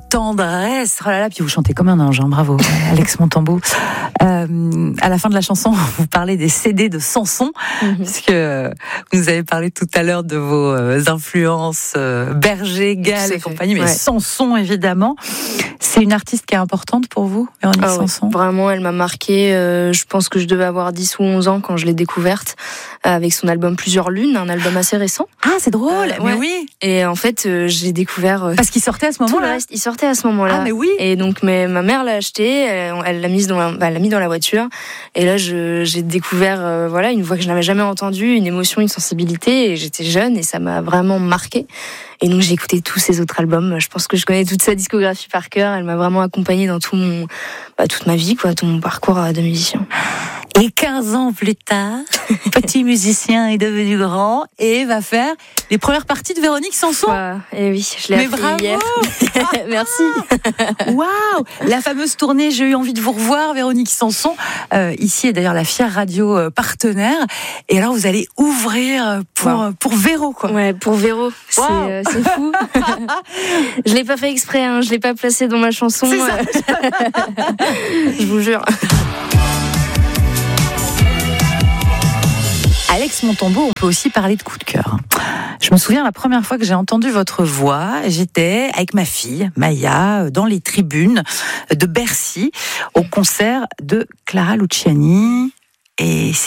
tendresse. Oh là là, puis vous chantez comme un ange, hein, bravo, Alex Montembeault. À la fin de la chanson, vous parlez des CD de Sanson, puisque vous nous avez parlé tout à l'heure de vos influences Berger, Gall et compagnie, mais Sanson évidemment. C'est une artiste qui est importante pour vous, Véronique Sanson? Oui, vraiment, elle m'a marquée. Je pense que je devais avoir 10 ou 11 ans quand je l'ai découverte, avec son album Plusieurs Lunes, un album assez récent. Ah, c'est drôle, mais oui. Et en fait, j'ai découvert... Parce qu'il sortait à ce moment-là. Il sortait à ce moment-là. Ah, mais oui. Et donc, ma mère l'a acheté, elle l'a mis dans la voiture. Et là, j'ai découvert, une voix que je n'avais jamais entendue, une émotion, une sensibilité. Et j'étais jeune et ça m'a vraiment marquée. Et donc, j'ai écouté tous ses autres albums. Je pense que je connais toute sa discographie par cœur. Elle m'a vraiment accompagnée dans toute ma vie, tout mon parcours de musicien. Et 15 ans plus tard, petit musicien est devenu grand et va faire les premières parties de Véronique Sanson. Et oui, je l'ai appris hier. Merci. Waouh, la fameuse tournée, j'ai eu envie de vous revoir, Véronique Sanson. Ici est d'ailleurs la Fière Radio partenaire. Et alors vous allez ouvrir pour Véro, quoi. Ouais, pour Véro. C'est fou. Je l'ai pas fait exprès, hein. Je l'ai pas placé dans ma chanson. C'est ça. Je vous jure. Alex Montembeault, on peut aussi parler de coup de cœur. Je me souviens la première fois que j'ai entendu votre voix, j'étais avec ma fille, Maya, dans les tribunes de Bercy, au concert de Clara Luciani. Et